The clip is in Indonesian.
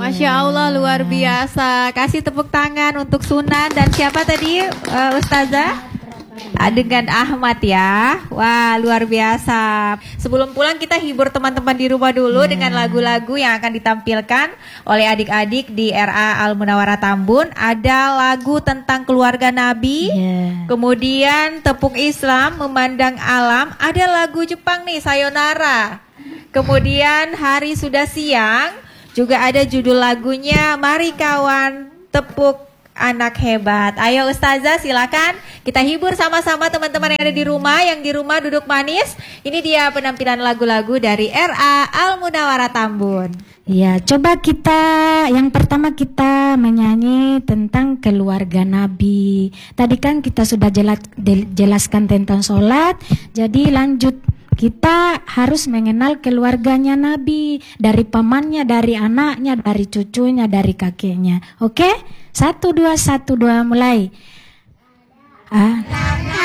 Masya Allah, luar biasa. Kasih tepuk tangan untuk Sunan dan siapa tadi, Ustazah? Dengan Ahmad ya. Wah, luar biasa. Sebelum pulang kita hibur teman-teman di rumah dulu dengan lagu-lagu yang akan ditampilkan oleh adik-adik di RA Al Munawwarah Tambun. Ada lagu tentang keluarga Nabi, kemudian Tepuk Islam, Memandang Alam. Ada lagu Jepang nih, Sayonara. Kemudian Hari Sudah Siang, juga ada judul lagunya Mari Kawan Tepuk Anak Hebat. Ayo Ustazah silakan kita hibur sama-sama teman-teman yang ada di rumah. Yang di rumah duduk manis. Ini dia penampilan lagu-lagu dari RA Al Munawwarah Tambun. Ya, coba kita yang pertama kita menyanyi tentang keluarga Nabi. Tadi kan kita sudah jelaskan tentang sholat. Jadi lanjut, kita harus mengenal keluarganya Nabi, dari pamannya, dari anaknya, dari cucunya, dari kakeknya. Oke? 1, 2, 1, 2 mulai.